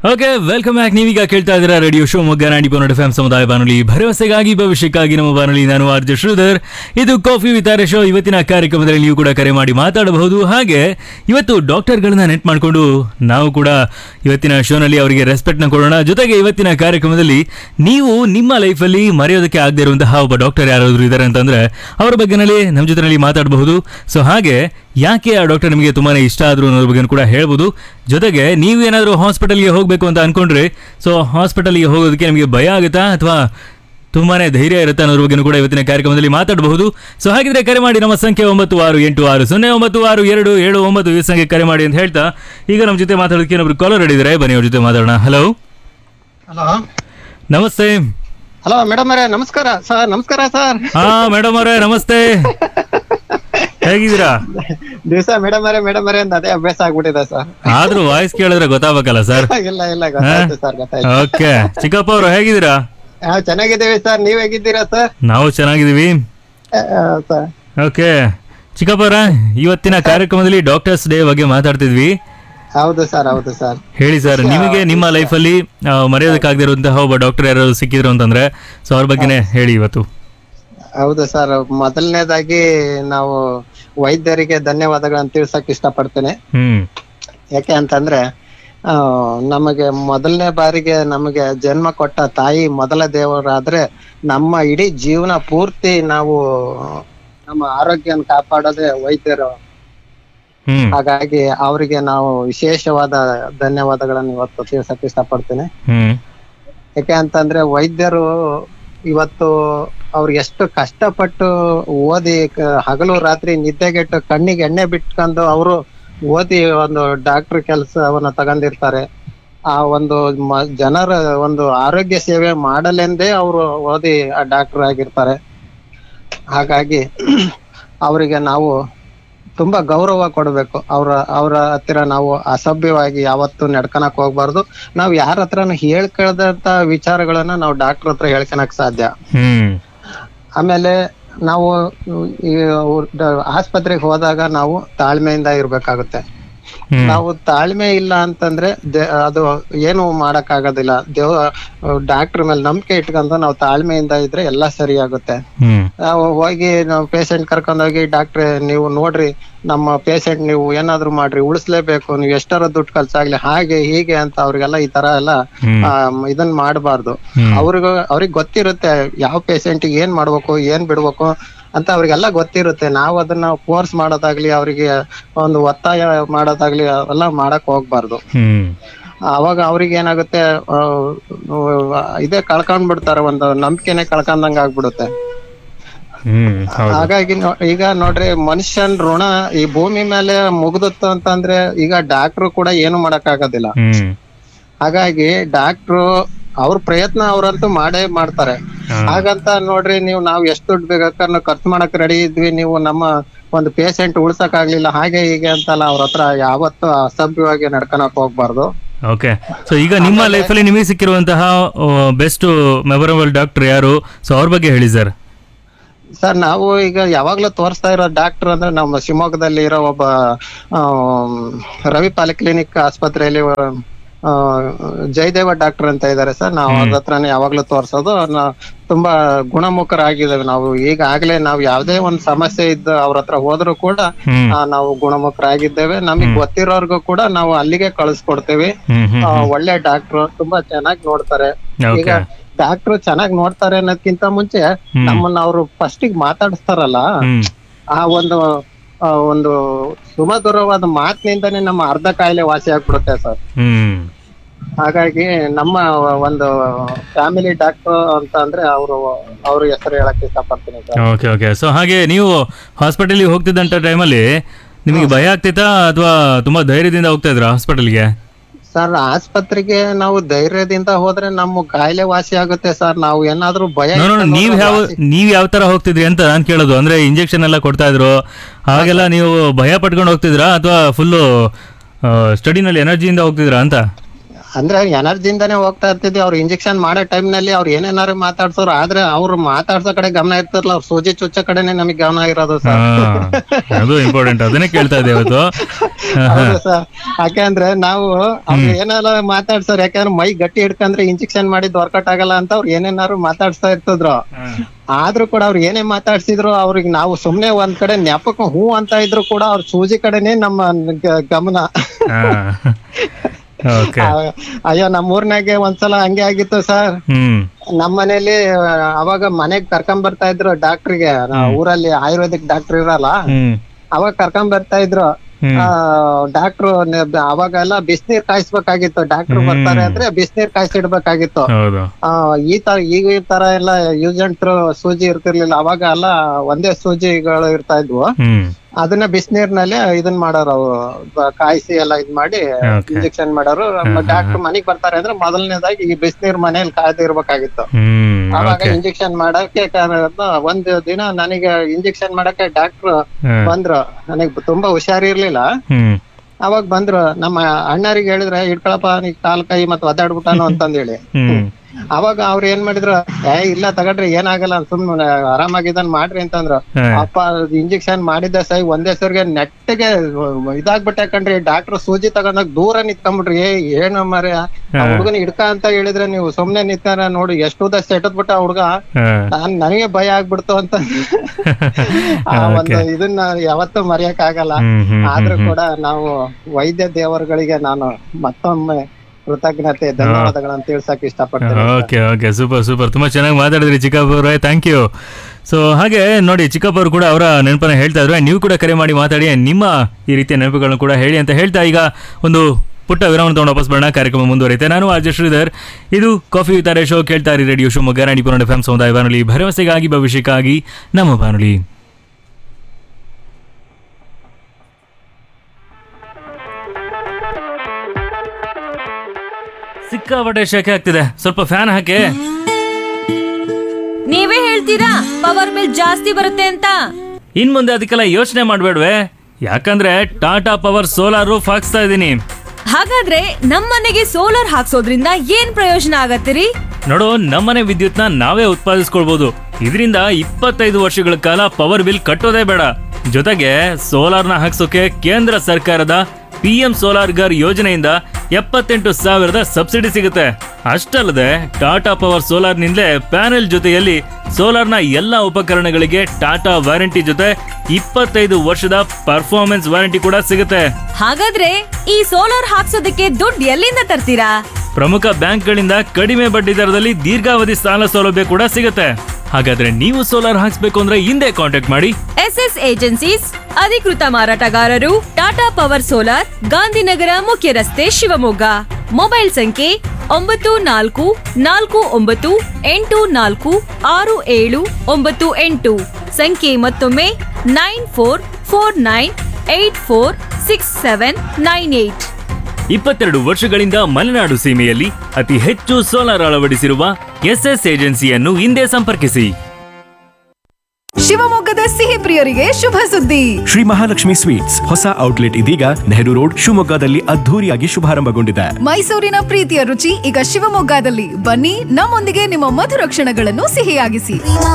Okay, welcome back. ನೀವೀಗ ಕೇಳ್ತಾ ಇದ್ದೀರಾ ರೇಡಿಯೋ ಶಿವಮೊಗ್ಗ 90.1 FM ಸಮುದಾಯ ಬಾನುಲಿ, ಭರವಸೆಗಾಗಿ ಭವಿಷ್ಯಕ್ಕಾಗಿ ನಮ್ಮ ಬಾನುಲಿ. ನಾನು ಆರ್ಜೆ ಶ್ರೀಧರ್. ಇದು ಕಾಫಿ ವಿತ್ ಆರ್ ಶೋ. ಇವತ್ತಿನ ಕಾರ್ಯಕ್ರಮದಲ್ಲಿ ನೀವು ಕೂಡ ಕರೆ ಮಾಡಿ ಮಾತಾಡಬಹುದು. ಹಾಗೆ ಇವತ್ತು ಡಾಕ್ಟರ್ಗಳನ್ನ ನೆಟ್ ಮಾಡಿಕೊಂಡು ನಾವು ಕೂಡ ಇವತ್ತಿನ ಶೋನಲ್ಲಿ ಅವರಿಗೆ ರೆಸ್ಪೆಕ್ಟ್ನ ಕೊಡೋಣ. ಜೊತೆಗೆ ಇವತ್ತಿನ ಕಾರ್ಯಕ್ರಮದಲ್ಲಿ ನೀವು ನಿಮ್ಮ ಲೈಫಲ್ಲಿ ಮರೆಯೋದಕ್ಕೆ ಆಗದೆ ಇರುವಂತಹ ಒಬ್ಬ ಡಾಕ್ಟರ್ ಯಾರಾದರೂ ಇದ್ದಾರೆ ಅಂತಂದ್ರೆ ಅವರ ಬಗ್ಗೆನಲ್ಲಿ ನಮ್ಮ ಜೊತೆಯಲ್ಲಿ ಮಾತಾಡಬಹುದು. ಸೊ ಹಾಗೆ ಯಾಕೆ ಆ ಡಾಕ್ಟರ್ ನಿಮಗೆ ತುಂಬಾ ಇಷ್ಟ ಆದ್ರು ಅನ್ನೋದ್ರ ಬಗ್ಗೆ ಕೂಡ ಹೇಳ್ಬೋದು. ಜೊತೆಗೆ ನೀವೇನಾದರೂ ಹಾಸ್ಪಿಟಲ್ಗೆ ಹೋಗಬೇಕು ಅಂತ ಅನ್ಕೊಂಡ್ರೆ, ಸೊ ಹಾಸ್ಪಿಟಲ್ಗೆ ಹೋಗೋದಕ್ಕೆ ನಿಮಗೆ ಭಯ ಆಗುತ್ತಾ ಅಥವಾ ತುಂಬಾನೇ ಧೈರ್ಯ ಇರುತ್ತೆ ಅನ್ನೋದ್ರ ಬಗ್ಗೆ ಕೂಡ ಇವತ್ತಿನ ಕಾರ್ಯಕ್ರಮದಲ್ಲಿ ಮಾತಾಡಬಹುದು. ಸೊ ಹಾಗಿದ್ರೆ ಕರೆ ಮಾಡಿ, ನಮ್ಮ ಸಂಖ್ಯೆ 9686099279 ಈ ಸಂಖ್ಯೆ ಕರೆ ಮಾಡಿ ಅಂತ ಹೇಳ್ತಾ ಈಗ ನಮ್ಮ ಜೊತೆ ಮಾತಾಡೋದಕ್ಕೆ ಇನ್ನೊಬ್ರು ಕಾಲರ್ ಹಿಡಿದರೆ, ಬನ್ನಿ ಅವ್ರ ಜೊತೆ ಮಾತಾಡೋಣ. ಹಲೋ, ಹಲೋ, ನಮಸ್ತೆ. ಹಲೋ ಮೇಡಮ್ ಅವರೇ, ನಮಸ್ಕಾರ ಸರ್. ನಮಸ್ಕಾರ ಸರ್. ಹಾ ಮೇಡಮ್ ಅವರೇ, ನಮಸ್ತೆ. ಹೇಗಿದ್ದೀರಾ? ದಿವಸ ಮೇಡಮ್ ಅವರೇ ಅಂತ ಅದೇ ಅಭ್ಯಾಸ ಆಗ್ಬಿಟ್ಟಿದೆ ಸರ್. ಆದ್ರೂ ವಾಯ್ಸ್ ಕೇಳಿದ್ರೆ ಗೊತ್ತಾಗಬೇಕಲ್ಲ ಸರ್. ಇಲ್ಲ ಗೊತ್ತಾಯ್ತು ಸರ್, ಗೊತ್ತಾಯ್ತು. ಓಕೆ, ಚಿಕ್ಕಪ್ಪ ಅವರು ಹೇಗಿದ್ದೀರಾ? ಚೆನ್ನಾಗಿದ್ದೀವಿ ಸರ್, ನೀವ್ ಹೇಗಿದ್ದೀರಾ ಸರ್? ನಾವು ಚೆನ್ನಾಗಿದ್ದೀವಿ ಸರ್. ಓಕೆ ಚಿಕ್ಕಪ್ಪ ಅವರ, ಇವತ್ತಿನ ಕಾರ್ಯಕ್ರಮದಲ್ಲಿ ಡಾಕ್ಟರ್ಸ್ ಡೇ ಬಗ್ಗೆ ಮಾತಾಡ್ತಿದ್ವಿ. ಹೌದು ಸರ್, ಹೌದು ಸರ್. ಹೇಳಿ ಸರ್, ನಿಮಗೆ ನಿಮ್ಮ ಲೈಫಲ್ಲಿ ಮರೆಯೋದಕ್ಕಾಗದಿರುವಂತಹ ಒಬ್ಬ ಡಾಕ್ಟರ್ ಯಾರು ಸಿಕ್ಕಿದ್ರು ಅಂತಂದ್ರೆ, ಸೊ ಅವ್ರ ಬಗ್ಗೆನೇ ಹೇಳಿ ಇವತ್ತು. ಹೌದು ಸರ್, ಮೊದಲನೇದಾಗಿ ನಾವು ವೈದ್ಯರಿಗೆ ಧನ್ಯವಾದಗಳನ್ನ ತಿಳಿಸಕ್ ಇಷ್ಟಪಡ್ತೇನೆ. ಯಾಕೆ ಅಂತಂದ್ರೆ ನಮಗೆ ಮೊದಲನೇ ಬಾರಿಗೆ ನಮಗೆ ಜನ್ಮ ಕೊಟ್ಟ ತಾಯಿ ಮೊದಲ ದೇವರಾದ್ರೆ, ನಮ್ಮ ಇಡೀ ಜೀವನ ಪೂರ್ತಿ ನಾವು ನಮ್ಮ ಆರೋಗ್ಯನ ಕಾಪಾಡೋದೇ ವೈದ್ಯರು. ಹಾಗಾಗಿ ಅವರಿಗೆ ನಾವು ವಿಶೇಷವಾದ ಧನ್ಯವಾದಗಳನ್ನು ಇವತ್ತು ತಿಳಿಸಕ್ ಇಷ್ಟಪಡ್ತೇನೆ. ಯಾಕೆ ಅಂತಂದ್ರೆ ವೈದ್ಯರು ಇವತ್ತು ಅವ್ರಿಗೆ ಎಷ್ಟು ಕಷ್ಟಪಟ್ಟು ಓದಿ ಹಗಲು ರಾತ್ರಿ ನಿದ್ದೆಗೆಟ್ಟು ಕಣ್ಣಿಗೆ ಎಣ್ಣೆ ಬಿಟ್ಕೊಂಡು ಅವರು ಓದಿ ಒಂದು ಡಾಕ್ಟರ್ ಕೆಲಸವನ್ನ ತಗೊಂಡಿರ್ತಾರೆ. ಆ ಒಂದು ಜನರ ಒಂದು ಆರೋಗ್ಯ ಸೇವೆ ಮಾಡಲೆಂದೇ ಅವರು ಓದಿ ಆ ಡಾಕ್ಟರ್ ಆಗಿರ್ತಾರೆ. ಹಾಗಾಗಿ ಅವರಿಗೆ ನಾವು ತುಂಬಾ ಗೌರವ ಕೊಡ್ಬೇಕು. ಅವರ ಹತ್ತಿರ ನಾವು ಅಸಭ್ಯವಾಗಿ ಯಾವತ್ತೂ ನಡ್ಕನಕ್ ಹೋಗ್ಬಾರ್ದು. ನಾವ್ ಯಾರ ಹತ್ರನು ಹೇಳ್ಕಳ್ದಂತ ವಿಚಾರಗಳನ್ನ ನಾವು ಡಾಕ್ಟರ್ ಹತ್ರ ಹೇಳ್ಕೊಳಕ್ ಸಾಧ್ಯ. ಆಮೇಲೆ ನಾವು ಈ ಆಸ್ಪತ್ರೆಗೆ ಹೋದಾಗ ನಾವು ತಾಳ್ಮೆಯಿಂದ ಇರ್ಬೇಕಾಗುತ್ತೆ. ನಾವು ತಾಳ್ಮೆ ಇಲ್ಲ ಅಂತಂದ್ರೆ ಅದು ಏನು ಮಾಡಕ್ ಆಗೋದಿಲ್ಲ. ಡಾಕ್ಟರ್ ಮೇಲೆ ನಂಬಿಕೆ ಇಟ್ಕೊಂಡು ನಾವು ತಾಳ್ಮೆಯಿಂದ ಇದ್ರೆ ಎಲ್ಲಾ ಸರಿ ಆಗುತ್ತೆ. ನಾವು ಹೋಗಿ ನಾವು ಪೇಷಂಟ್ ಕರ್ಕೊಂಡ್ ಹೋಗಿ, ಡಾಕ್ಟ್ರೆ ನೀವು ನೋಡ್ರಿ ನಮ್ಮ ಪೇಷಂಟ್ ನೀವು ಏನಾದ್ರು ಮಾಡ್ರಿ, ಉಳಿಸ್ಲೇಬೇಕು, ನೀವು ಎಷ್ಟಾರ ದುಡ್ಡು ಖರ್ಚಾಗ್ಲಿ, ಹಾಗೆ ಹೀಗೆ ಅಂತ ಅವ್ರಿಗೆಲ್ಲ ಈ ತರ ಎಲ್ಲ ಇದನ್ ಮಾಡಬಾರ್ದು. ಅವ್ರಿಗೆ ಗೊತ್ತಿರುತ್ತೆ ಯಾವ ಪೇಷಂಟಿಗೆ ಏನ್ ಮಾಡ್ಬೇಕು, ಏನ್ ಬಿಡ್ಬೇಕು ಅಂತ ಅವ್ರಿಗೆಲ್ಲ ಗೊತ್ತಿರುತ್ತೆ. ನಾವು ಅದನ್ನ ಫೋರ್ಸ್ ಮಾಡೋದಾಗ್ಲಿ, ಅವ್ರಿಗೆ ಒಂದು ಒತ್ತಾಯ ಮಾಡೋದಾಗ್ಲಿ ಅವೆಲ್ಲ ಮಾಡಕ್ ಹೋಗ್ಬಾರ್ದು. ಅವಾಗ ಅವ್ರಿಗೆ ಏನಾಗುತ್ತೆ, ಇದೇ ಕಳ್ಕೊಂಡ್ ಬಿಡ್ತಾರೆ, ಒಂದು ನಂಬಿಕೆನೆ ಕಳ್ಕೊಂಡಂಗ ಆಗ್ಬಿಡುತ್ತೆ. ಹಾಗಾಗಿ ಈಗ ನೋಡ್ರಿ, ಮನುಷ್ಯನ್ ಋಣ ಈ ಭೂಮಿ ಮೇಲೆ ಮುಗ್ದತ್ತು ಅಂತಂದ್ರೆ ಈಗ ಡಾಕ್ಟ್ರು ಕೂಡ ಏನು ಮಾಡಕ್ ಆಗೋದಿಲ್ಲ. ಹಾಗಾಗಿ ಡಾಕ್ಟ್ರು ಅವ್ರ ಪ್ರಯತ್ನ ಅವ್ರಂತೂ ಮಾಡೇ ಮಾಡ್ತಾರೆ. ಹಾಗಂತ ನೋಡ್ರಿ, ನಾವು ಎಷ್ಟು ದುಡ್ಡು ಬೇಕಾದ್ರೆ ಖರ್ಚು ಮಾಡಕ್ ರೆಡಿ ಇದ್ವಿ, ನೀವು ನಮ್ಮ ಒಂದು ಪೇಷಂಟ್ ಉಳ್ಸಕ್ ಆಗ್ಲಿಲ್ಲ ಹಾಗೆ ಹೀಗೆ ಅಂತಲ್ಲ ಅವ್ರ ಹತ್ರ ಯಾವತ್ತೂ ಅಸಭ್ಯವಾಗಿ ನಡ್ಕೊಳಕ್ ಹೋಗ್ಬಾರ್ದು. ಓಕೆ, ಸೊ ಈಗ ನಿಮ್ಮ ಲೈಫಲ್ಲಿ ನಿಮಗೆ ಸಿಕ್ಕಿರುವಂತಹ ಬೆಸ್ಟ್ ಮೆಮೊರಬಲ್ ಡಾಕ್ಟರ್ ಯಾರು? ಸೊ ಅವ್ರ ಬಗ್ಗೆ ಹೇಳಿ ಸರ್. ಸರ್, ನಾವು ಈಗ ಯಾವಾಗ್ಲೂ ತೋರಿಸ್ತಾ ಇರೋ ಡಾಕ್ಟರ್ ಅಂದ್ರೆ ನಮ್ಮ ಶಿವಮೊಗ್ಗದಲ್ಲಿ ಇರೋ ಒಬ್ಬ ರವಿ ಪಾಲಿಕ್ಲಿನಿಕ್ ಆಸ್ಪತ್ರೆಯಲ್ಲಿ ಜಯದೇವ ಡಾಕ್ಟರ್ ಅಂತ ಇದ್ದಾರೆ ಸರ್. ನಾವು ಅವ್ರ ಹತ್ರನೇ ಯಾವಾಗ್ಲೂ ತೋರ್ಸೋದು. ತುಂಬಾ ಗುಣಮುಖರಾಗಿದ್ದೇವೆ ನಾವು. ಈಗಾಗ್ಲೇ ನಾವು ಯಾವ್ದೇ ಒಂದ್ ಸಮಸ್ಯೆ ಇದ್ದು ಅವ್ರ ಹತ್ರ ಹೋದ್ರು ಕೂಡ ನಾವು ಗುಣಮುಖರಾಗಿದ್ದೇವೆ. ನಮಗ್ ಗೊತ್ತಿರೋರ್ಗು ಕೂಡ ನಾವು ಅಲ್ಲಿಗೆ ಕಳಿಸ್ಕೊಡ್ತೇವೆ. ಒಳ್ಳೆ ಡಾಕ್ಟರ್, ತುಂಬಾ ಚೆನ್ನಾಗಿ ನೋಡ್ತಾರೆ. ಈಗ ಡಾಕ್ಟರ್ ಚೆನ್ನಾಗಿ ನೋಡ್ತಾರೆ ಅನ್ನೋದ್ಕಿಂತ ಮುಂಚೆ ನಮ್ಮನ್ನ ಅವರು ಫಸ್ಟಿಗೆ ಮಾತಾಡಿಸ್ತಾರಲ್ಲ, ಆ ಒಂದು ಸುಮಧುರವಾದ ಮಾತಿನಿಂದಾನೇ ನಮ್ಮ ಅರ್ಧ ಕಾಯಿಲೆ ವಾಸಿ ಆಗ್ಬಿಡುತ್ತೆ ಸರ್. ಹಾಗಾಗಿ ನಮ್ಮ ಒಂದು ಫ್ಯಾಮಿಲಿ ಡಾಕ್ಟರ್ ಅಂತ ಅಂದ್ರೆ ಅವ್ರ ಹೆಸರು ಹೇಳಕ್ ಇಷ್ಟಪಡ್ತೀನಿ ಸರ್. Okay okay. ಸೊ ಹಾಗೆ ನೀವು ಹಾಸ್ಪಿಟಲ್ಗೆ ಹೋಗ್ತಿದ್ದಂತ ಟೈಮಲ್ಲಿ ನಿಮಗೆ ಭಯ ಆಗ್ತಿತ್ತಾ ಅಥವಾ ತುಂಬಾ ಧೈರ್ಯದಿಂದ ಹೋಗ್ತಾ ಇದ್ರ ಹಾಸ್ಪಿಟಲ್ಗೆ? ಸರ್, ಆಸ್ಪತ್ರೆಗೆ ನಾವು ಧೈರ್ಯದಿಂದ ಹೋದ್ರೆ ನಮ್ಮ ಕಾಯಿಲೆ ವಾಸಿ ಆಗುತ್ತೆ ಸರ್. ನಾವು ಏನಾದ್ರು ಭಯ, ನೀವ್ ಯಾವ ತರ ಹೋಗ್ತಿದ್ರಿ ಅಂತ ನಾನ್ ಕೇಳೋದು. ಅಂದ್ರೆ ಇಂಜೆಕ್ಷನ್ ಎಲ್ಲ ಕೊಡ್ತಾ ಇದ್ರು, ಹಾಗೆಲ್ಲ ನೀವು ಭಯ ಪಟ್ಕೊಂಡು ಹೋಗ್ತಿದ್ರಾ ಅಥವಾ ಫುಲ್ ಸ್ಟಡಿನಲ್ಲಿ ಎನರ್ಜಿಯಿಂದ ಹೋಗ್ತಿದ್ರಾ ಅಂತ? ಅಂದ್ರೆ ಎನರ್ಜಿಯಿಂದಾನೇ ಹೋಗ್ತಾ ಇರ್ತಿದ್ವಿ. ಅವ್ರು ಇಂಜೆಕ್ಷನ್ ಮಾಡೋ ಟೈಮ್ ನಲ್ಲಿ ಅವ್ರು ಏನೇನಾರು ಮಾತಾಡ್ಸೋರು, ಆದ್ರೆ ಅವ್ರು ಮಾತಾಡ್ಸೋ ಕಡೆ ಗಮನ ಇರ್ತಿರ್ಲ, ಅವ್ರು ಸೂಜಿ ಚುಚ್ಚೋ ಕಡೆನೆ ನಮಗ್ ಗಮನ ಇರೋದು ಸರ್. ಅದು ಇಂಪಾರ್ಟೆಂಟ್, ಅದನ್ನೇ ಕೇಳ್ತಾ ಇದ್ದೆ ಇವತ್ತು. ಹೌದು ಸರ್. ಯಾಕಂದ್ರೆ ನಾವು ಅವ್ರು ಏನೆಲ್ಲ ಮಾತಾಡ್ಸೋರು, ಯಾಕಂದ್ರೆ ಮೈ ಗಟ್ಟಿ ಹಿಡ್ಕಂದ್ರೆ ಇಂಜೆಕ್ಷನ್ ಮಾಡಿದ್ ವರ್ಕೌಟ್ ಆಗಲ್ಲ ಅಂತ ಅವ್ರು ಏನೇನಾರು ಮಾತಾಡ್ಸ್ತಾ ಇರ್ತಿದ್ರು. ಆದ್ರೂ ಕೂಡ ಅವ್ರು ಏನೇ ಮಾತಾಡ್ಸಿದ್ರು ಅವ್ರಿಗೆ ನಾವು ಸುಮ್ನೆ ಒಂದ್ ಕಡೆ ಜ್ಞಾಪಕ ಹೂ ಅಂತ ಇದ್ರು ಕೂಡ ಅವ್ರ ಸೂಜಿ ಕಡೆನೆ ನಮ್ಮ ಗಮನ. ಅಯ್ಯೋ, ನಮ್ಮೂರ್ನಾಗೆ ಒಂದ್ಸಲ ಹಂಗೆ ಆಗಿತ್ತು ಸರ್. ನಮ್ ಮನೇಲಿ ಅವಾಗ ಮನೆಗ್ ಕರ್ಕೊಂಡ್ ಬರ್ತಾ ಇದ್ರು ಡಾಕ್ಟ್ರಿಗೆ, ಊರಲ್ಲಿ ಆಯುರ್ವೇದಿಕ್ ಡಾಕ್ಟರ್ ಇರಲ್ಲ, ಅವಾಗ ಕರ್ಕೊಂಡ್ ಬರ್ತಾ ಇದ್ರು. ಡಾಕ್ಟ್ರು ಅವಾಗೆಲ್ಲ ಬಿಸಿನೀರ್ ಕಾಯಿಸ್ಬೇಕಾಗಿತ್ತು. ಡಾಕ್ಟರ್ ಬರ್ತಾರೆ ಅಂದ್ರೆ ಬಿಸಿನೀರ್ ಕಾಯಿಸಿಡ್ಬೇಕಾಗಿತ್ತು. ಈಗ ಈ ತರ ಎಲ್ಲ ಯೂಸ್ ಅಂಡ್ ಥ್ರೋ ಸೂಜಿ ಇರ್ತಿರ್ಲಿಲ್ಲ. ಅವಾಗ ಎಲ್ಲ ಒಂದೇ ಸೂಜಿಗಳು ಇರ್ತಾ ಇದ್ವು. ಅದನ್ನ ಬಿಸಿನೀರ್ನಲ್ಲಿ ಇದನ್ ಮಾಡೋರು, ಕಾಯಿಸಿ ಎಲ್ಲ ಇದ್ ಮಾಡಿ ಇಂಜೆಕ್ಷನ್ ಮಾಡೋರು. ಡಾಕ್ಟರ್ ಮನೆಗ್ ಬರ್ತಾರೆ ಅಂದ್ರೆ ಮೊದಲನೇದಾಗಿ ಈ ಬಿಸಿನೀರ್ ಮನೇಲಿ ಕಾಯ್ದಿರ್ಬೇಕಾಗಿತ್ತು. ಅವಾಗ ಇಂಜೆಕ್ಷನ್ ಮಾಡಕ್ಕೆ ಒಂದ್ ದಿನ ನನಗೆ ಇಂಜೆಕ್ಷನ್ ಮಾಡಕ್ಕೆ ಡಾಕ್ಟರ್ ಬಂದ್ರು. ನನಗ್ ತುಂಬಾ ಹುಷಾರಿರ್ಲಿಲ್ಲ. ಅವಾಗ ಬಂದ್ರು. ನಮ್ಮ ಅಣ್ಣರಿಗೆ ಹೇಳಿದ್ರೆ, ಇಟ್ಕೊಳಪ್ಪ ನೀ ಕಾಲ್ ಕೈ ಮತ್ ಒದ್ದಾಡ್ಬಿಟ್ಟಾನು ಅಂತಂದ್ ಹೇಳಿ. ಅವಾಗ ಅವ್ರ ಏನ್ ಮಾಡಿದ್ರು, ಇಲ್ಲ ತಗಡ್ರಿ ಏನಾಗಲ್ಲ, ಸುಮ್ನೆ ಆರಾಮಾಗಿದ್ದಾನ್ ಮಾಡ್ರಿ ಅಂತಂದ್ರು. ಅಪ್ಪ ಇಂಜೆಕ್ಷನ್ ಮಾಡಿದ್ದ ಸೈ ಒಂದೇ ಸರ್ಗೆ ನೆಟ್ಟಗೆ ಇದಾಗ್ಬಿಟ್ಟೆ ಕಣ್ರಿ. ಡಾಕ್ಟರ್ ಸೂಜಿ ತಗೊಂಡಾಗ ದೂರ ನಿಂತ್ಕೊಂಡ್ಬಿಟ್ರಿ. ಏನು ಮರ ಹುಡುಗನ ಹಿಡ್ಕ ಅಂತ ಹೇಳಿದ್ರೆ ನೀವು ಸುಮ್ನೆ ನಿಂತಾರ ನೋಡಿ, ಎಷ್ಟು ಉದ್ದ ಸೆಟದ್ಬಿಟ್ಟ ಹುಡ್ಗ. ನನಗೆ ಭಯ ಆಗ್ಬಿಡ್ತು ಅಂತ. ಒಂದು ಇದನ್ನ ಯಾವತ್ತೂ ಮರೆಯಕ್ ಆಗಲ್ಲ. ಆದ್ರೂ ಕೂಡ ನಾವು ವೈದ್ಯ ದೇವರುಗಳಿಗೆ ನಾನು ಮತ್ತೊಮ್ಮೆ ಕೃತಜ್ಞತೆ, ಧನ್ಯವಾದಗಳನ್ನ ತಿಳ್ಸಕ್ ಇಷ್ಟಪಡ್ತೇನೆ. ಓಕೆ ಓಕೆ, ಸೂಪರ್ ಸೂಪರ್, ತುಂಬಾ ಚೆನ್ನಾಗಿ ಮಾತಾಡಿದ್ರಿ ಚಿಕ್ಕಪ್ಪ ಅವರೇ, ಥ್ಯಾಂಕ್ ಯು. ಸೊ ಹಾಗೆ ನೋಡಿ, ಚಿಕ್ಕಪ್ಪ ಅವರು ಕೂಡ ಅವರ ನೆನಪನ್ನ ಹೇಳ್ತಾ ಇದ್ರು. ನೀವು ಕೂಡ ಕರೆ ಮಾಡಿ ಮಾತಾಡಿ, ನಿಮ್ಮ ಈ ರೀತಿಯ ನೆನಪುಗಳನ್ನು ಕೂಡ ಹೇಳಿ ಅಂತ ಹೇಳ್ತಾ ಈಗ ಒಂದು ಪುಟ್ಟ ವಿರಾಮ ತಗೊಂಡು ವಾಪಸ್ ಬರೋಣ. ಕಾರ್ಯಕ್ರಮ ಮುಂದುವರಿಯುತ್ತೆ. ನಾನು ಆರ್ಜೆ ಶ್ರೀಧರ್, ಇದು ಕಾಫಿ ವಿತ್ ಶೋ. ಕೇಳ್ತಾ ಇರಿ ರೇಡಿಯೋ ಶಿವಮೊಗ್ಗ 90.1 FM ಸಮುದಾಯ ಬಾನುಲಿ, ಭರವಸೆಗಾಗಿ ಭವಿಷ್ಯಕ್ಕಾಗಿ ನಮ್ಮ ಬಾನುಲಿ. ಸಿಕ್ಕಾಪಟ್ಟೆ ಶೆಕೆ ಆಗ್ತಿದೆ, ಸ್ವಲ್ಪ ಫ್ಯಾನ್ ಹಾಕಿ. ನೀವೇ ಹೇಳ್ತೀರಾ ಪವರ್ ಬಿಲ್ ಜಾಸ್ತಿ ಬರುತ್ತೆ ಅಂತ. ಇನ್ ಮುಂದೆ ಅದಕ್ಕೆಲ್ಲ ಯೋಚನೆ ಮಾಡ್ಬೇಡ್ವೆ, ಯಾಕಂದ್ರೆ ಟಾಟಾ ಪವರ್ ಸೋಲಾರ್ ರೂಫ್ ಹಾಕ್ಸ್ತಾ ಇದೀನಿ. ಹಾಗಾದ್ರೆ ನಮ್ಮನೆಗೆ ಸೋಲಾರ್ ಹಾಕ್ಸೋದ್ರಿಂದ ಏನ್ ಪ್ರಯೋಜನ ಆಗತ್ತಿರಿ? ನೋಡು, ನಮ್ಮನೆ ವಿದ್ಯುತ್ನ ನಾವೇ ಉತ್ಪಾದಿಸ್ಕೊಳ್ಬಹುದು. ಇದರಿಂದ 25 ವರ್ಷಗಳ ಕಾಲ ಪವರ್ ಬಿಲ್ ಕಟ್ಟೋದೇ ಬೇಡ. ಜೊತೆಗೆ ಸೋಲಾರ್ನ ಹಾಕ್ಸೋಕೆ ಕೇಂದ್ರ ಸರ್ಕಾರದ PM ಸೋಲಾರ್ ಗರ್ ಯೋಜನೆಯಿಂದ 78,000 ಸಬ್ಸಿಡಿ ಸಿಗುತ್ತೆ. ಅಷ್ಟಲ್ಲದೆ ಟಾಟಾ ಪವರ್ ಸೋಲಾರ್ ನಿಂದಲೇ ಪ್ಯಾನೆಲ್ ಜೊತೆಯಲ್ಲಿ ಸೋಲಾರ್ನ ಎಲ್ಲಾ ಉಪಕರಣಗಳಿಗೆ ಟಾಟಾ ವಾರಂಟಿ ಜೊತೆ 25 ವರ್ಷದ ಪರ್ಫಾರ್ಮೆನ್ಸ್ ವಾರಂಟಿ ಕೂಡ ಸಿಗುತ್ತೆ. ಹಾಗಾದ್ರೆ ಈ ಸೋಲಾರ್ ಹಾಕ್ಸೋದಕ್ಕೆ ದುಡ್ಡು ಎಲ್ಲಿಂದ ತರ್ತೀರಾ? ಪ್ರಮುಖ ಬ್ಯಾಂಕ್ಗಳಿಂದ ಕಡಿಮೆ ಬಡ್ಡಿ ದರದಲ್ಲಿ ದೀರ್ಘಾವಧಿ ಸಾಲ ಸೌಲಭ್ಯ ಕೂಡ ಸಿಗುತ್ತೆ. ಹಾಗಾದ್ರೆ ನೀವು ಸೋಲಾರ್ ಹಾಕ್ಸ್ಬೇಕು ಅಂದ್ರೆ ಹಿಂದೆ ಕಾಂಟ್ಯಾಕ್ಟ್ ಮಾಡಿ SS ಏಜೆನ್ಸೀಸ್, ಅಧಿಕೃತ ಮಾರಾಟಗಾರರು, ಟಾಟಾ ಪವರ್ ಸೋಲಾರ್, ಗಾಂಧಿನಗರ ಮುಖ್ಯ ರಸ್ತೆ, ಶಿವಮೊಗ್ಗ. ಮೊಬೈಲ್ ಸಂಖ್ಯೆ 9449846798. ಸಂಖ್ಯೆ ಮತ್ತೊಮ್ಮೆ 9449846798. 22 ವರ್ಷಗಳಿಂದ ಮಲೆನಾಡು ಸೀಮೆಯಲ್ಲಿ ಅತಿ ಹೆಚ್ಚು ಸೋಲಾರ್ ಅಳವಡಿಸಿರುವ SS ಏಜೆನ್ಸಿಯನ್ನು ಹಿಂದೆ ಸಂಪರ್ಕಿಸಿ. ಶಿವಮೊಗ್ಗದ ಸಿಹಿ ಪ್ರಿಯರಿಗೆ ಶುಭ ಸುದ್ದಿ. ಶ್ರೀ ಮಹಾಲಕ್ಷ್ಮಿ ಸ್ವೀಟ್ಸ್ ಹೊಸ ಔಟ್ಲೆಟ್ ಇದೀಗ ನೆಹರು ರೋಡ್ ಶಿವಮೊಗ್ಗದಲ್ಲಿ ಅದ್ಧೂರಿಯಾಗಿ ಶುಭಾರಂಭಗೊಂಡಿದೆ. ಮೈಸೂರಿನ ಪ್ರೀತಿಯ ರುಚಿ ಈಗ ಶಿವಮೊಗ್ಗದಲ್ಲಿ. ಬನ್ನಿ, ನಮ್ಮೊಂದಿಗೆ ನಿಮ್ಮ ಮಧುರ ಕ್ಷಣಗಳನ್ನು ಸಿಹಿಯಾಗಿಸಿ.